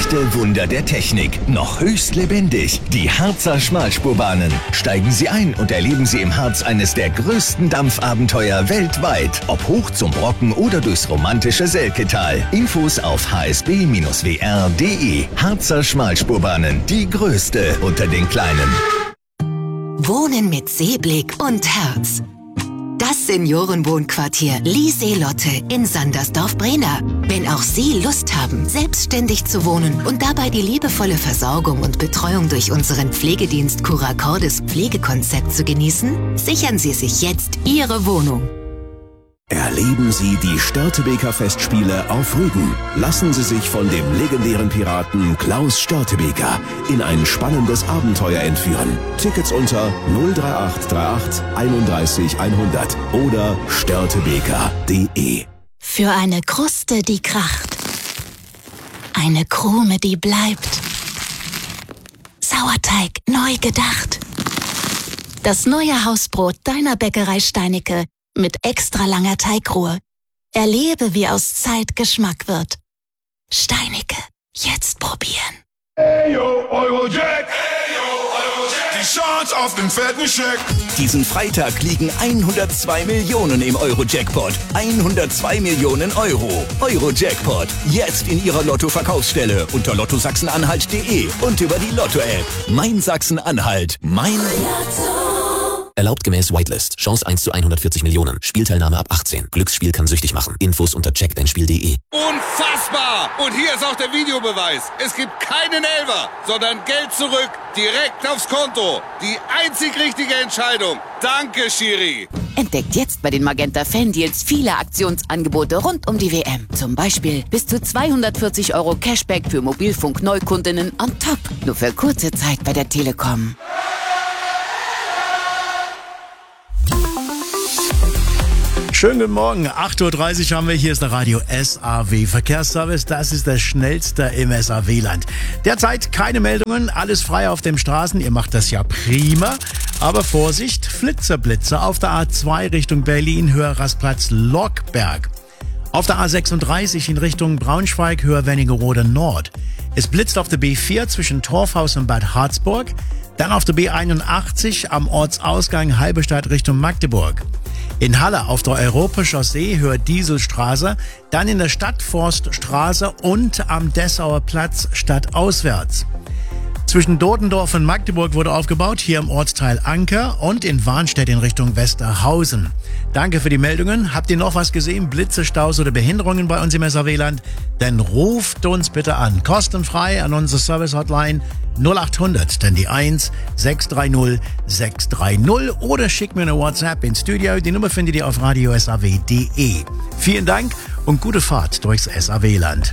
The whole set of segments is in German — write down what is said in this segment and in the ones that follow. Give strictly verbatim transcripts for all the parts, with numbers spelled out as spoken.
Echte Wunder der Technik, noch höchst lebendig. Die Harzer Schmalspurbahnen. Steigen Sie ein und erleben Sie im Harz eines der größten Dampfabenteuer weltweit. Ob hoch zum Brocken oder durchs romantische Selketal. Infos auf h s b Bindestrich w r punkt d e. Harzer Schmalspurbahnen, die größte unter den kleinen. Wohnen mit Seeblick und Herz. Das Seniorenwohnquartier Lieseelotte in Sandersdorf-Brena. Wenn auch Sie Lust haben, selbstständig zu wohnen und dabei die liebevolle Versorgung und Betreuung durch unseren Pflegedienst Curacordes Pflegekonzept zu genießen, sichern Sie sich jetzt Ihre Wohnung. Erleben Sie die Störtebeker Festspiele auf Rügen. Lassen Sie sich von dem legendären Piraten Klaus Störtebeker in ein spannendes Abenteuer entführen. Tickets unter null drei acht drei acht einunddreißig hundert oder störtebeker punkt de. Für eine Kruste, die kracht. Eine Krume, die bleibt. Sauerteig neu gedacht. Das neue Hausbrot deiner Bäckerei Steinecke mit extra langer Teigruhe. Erlebe, wie aus Zeit Geschmack wird. Steinecke, jetzt probieren. Eyo, Eurojack! Eyo, Eurojack! Die Chance auf den fetten Scheck! Diesen Freitag liegen hundertzwei Millionen im Euro-Jackpot. hundertzwei Millionen Euro. Euro-Jackpot. Jetzt in Ihrer Lotto-Verkaufsstelle unter lotto sachsen-anhalt punkt de und über die Lotto-App. Mein Sachsen-Anhalt. Mein Lotto. Erlaubt gemäß Whitelist. Chance eins zu hundertvierzig Millionen. Spielteilnahme ab achtzehn. Glücksspiel kann süchtig machen. Infos unter check dein spiel punkt de. Unfassbar! Und hier ist auch der Videobeweis. Es gibt keinen Elfer, sondern Geld zurück, direkt aufs Konto. Die einzig richtige Entscheidung. Danke, Schiri. Entdeckt jetzt bei den Magenta Fan-Deals viele Aktionsangebote rund um die W M. Zum Beispiel bis zu zweihundertvierzig Euro Cashback für Mobilfunk-Neukundinnen on top. Nur für kurze Zeit bei der Telekom. Schönen guten Morgen, acht Uhr dreißig haben wir, hier ist der Radio S A W Verkehrsservice, das ist der schnellste im S A W-Land. Derzeit keine Meldungen, alles frei auf den Straßen, ihr macht das ja prima, aber Vorsicht, Flitzer-Blitzer auf der A zwei Richtung Berlin, Höherrastplatz Lockberg. Auf der A sechsunddreißig in Richtung Braunschweig, Höher-Wernigerode Nord. Es blitzt auf der B vier zwischen Torfhaus und Bad Harzburg, dann auf der B einundachtzig am Ortsausgang Halberstadt Richtung Magdeburg. In Halle auf der Europachaussee, Höhe Dieselstraße, dann in der Stadtforststraße und am Dessauer Platz stadtauswärts. Zwischen Dotendorf und Magdeburg wurde aufgebaut, hier im Ortsteil Anker und in Warnstedt in Richtung Westerhausen. Danke für die Meldungen. Habt ihr noch was gesehen? Blitze, Staus oder Behinderungen bei uns im S A W-Land? Dann ruft uns bitte an. Kostenfrei an unsere Service-Hotline null acht hundert, dann die eins sechs drei null sechs drei null oder schickt mir eine WhatsApp ins Studio. Die Nummer findet ihr auf radio s a w punkt de. Vielen Dank und gute Fahrt durchs S A W-Land.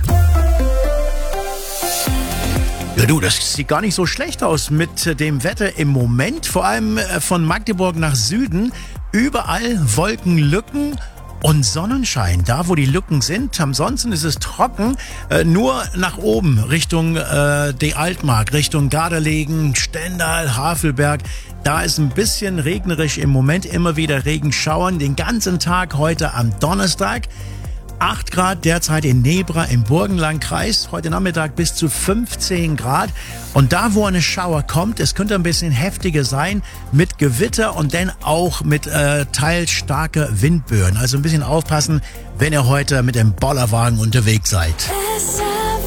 Ja du, das sieht gar nicht so schlecht aus mit dem Wetter im Moment. Vor allem von Magdeburg nach Süden. Überall Wolkenlücken und Sonnenschein. Da, wo die Lücken sind. Ansonsten ist es trocken. Äh, nur nach oben Richtung äh, die Altmark, Richtung Gardelegen, Stendal, Havelberg. Da ist ein bisschen regnerisch im Moment. Immer wieder Regenschauern. Den ganzen Tag heute am Donnerstag. acht Grad derzeit in Nebra im Burgenlandkreis. Heute Nachmittag bis zu fünfzehn Grad. Und da, wo eine Schauer kommt, es könnte ein bisschen heftiger sein mit Gewitter und dann auch mit äh, teils starker Windböen. Also ein bisschen aufpassen, wenn ihr heute mit dem Bollerwagen unterwegs seid. S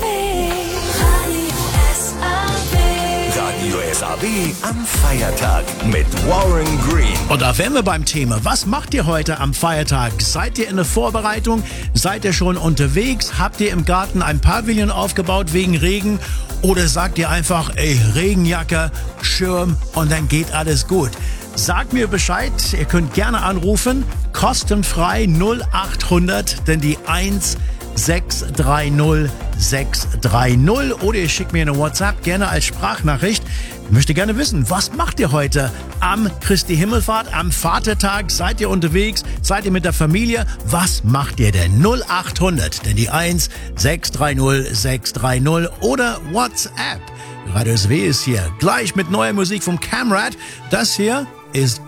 A W am Feiertag mit Warren Green. Und da wären wir beim Thema. Was macht ihr heute am Feiertag? Seid ihr in der Vorbereitung? Seid ihr schon unterwegs? Habt ihr im Garten ein Pavillon aufgebaut wegen Regen? Oder sagt ihr einfach, ey, Regenjacke, Schirm und dann geht alles gut? Sagt mir Bescheid. Ihr könnt gerne anrufen. Kostenfrei null acht hundert, denn die eins sechs drei null sechs drei null oder ihr schickt mir eine WhatsApp, gerne als Sprachnachricht. Ich möchte gerne wissen, was macht ihr heute am Christi Himmelfahrt, am Vatertag? Seid ihr unterwegs? Seid ihr mit der Familie? Was macht ihr denn? null acht hundert, denn die eins sechs drei null sechs drei null oder WhatsApp. Radio S W ist hier, gleich mit neuer Musik vom Camrad. Das hier ist